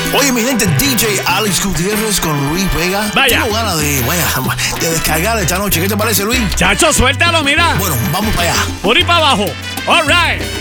Oye, mi gente, DJ Alex Gutiérrez con Luis Vega. Vaya. Tengo ganas de descargar esta noche. ¿Qué te parece, Luis? Chacho, suéltalo, mira. Bueno, vamos para allá. Por ahí para abajo. All right.